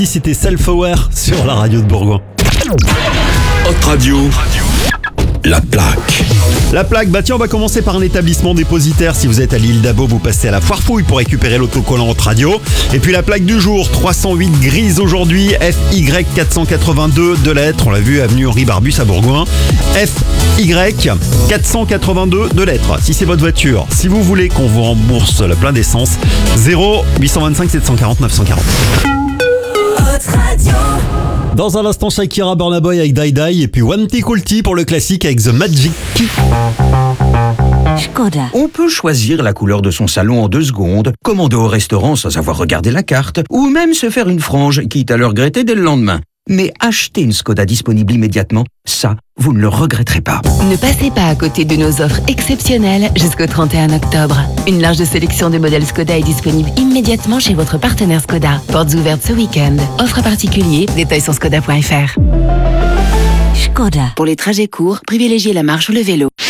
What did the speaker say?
C'était Self-Aware sur la radio de Bourgoin. Hot Radio, la plaque. La plaque, tiens, on va commencer par un établissement dépositaire. Si vous êtes à l'île d'Abo, vous passez à la Foire Fouille pour récupérer l'autocollant Hot Radio. Et puis la plaque du jour, 308 Grise aujourd'hui, FY 482, 2 lettres. On l'a vu, avenue Henri Barbus à Bourgoin. FY 482, 2 lettres. Si c'est votre voiture, si vous voulez qu'on vous rembourse le plein d'essence, 0 825 740 940. Dans un instant, Shakira, Burna Boy avec Die Die et puis One T Cool T pour le classique avec The Magic. Skoda. On peut choisir la couleur de son salon en 2 secondes, commander au restaurant sans avoir regardé la carte, ou même se faire une frange, quitte à le regretter dès le lendemain. Mais acheter une Skoda disponible immédiatement, ça, vous ne le regretterez pas. Ne passez pas à côté de nos offres exceptionnelles jusqu'au 31 octobre. Une large sélection de modèles Skoda est disponible immédiatement chez votre partenaire Skoda. Portes ouvertes ce week-end. Offre particulier, détails sur skoda.fr. Skoda. Pour les trajets courts, privilégiez la marche ou le vélo.